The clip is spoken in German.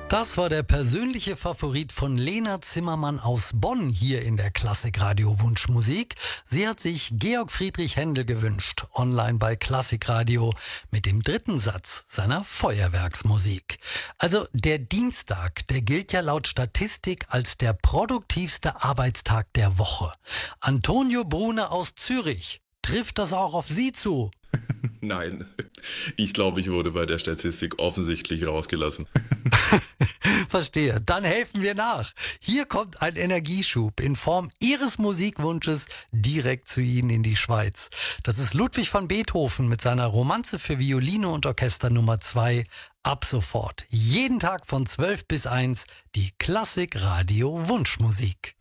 Das war der persönliche Favorit von Lena Zimmermann aus Bonn hier in der Klassikradio Wunschmusik. Sie hat sich Georg Friedrich Händel gewünscht, online bei Klassikradio mit dem dritten Satz seiner Feuerwerksmusik. Also der Dienstag, der gilt ja laut Statistik als der produktivste Arbeitstag der Woche. Antonio Brune aus Zürich, trifft das auch auf Sie zu? Nein, ich glaube, ich wurde bei der Statistik offensichtlich rausgelassen. Verstehe, dann helfen wir nach. Hier kommt ein Energieschub in Form Ihres Musikwunsches direkt zu Ihnen in die Schweiz. Das ist Ludwig van Beethoven mit seiner Romanze für Violine und Orchester Nummer 2. Ab sofort, jeden Tag von 12 bis 1, die Klassik Radio Wunschmusik.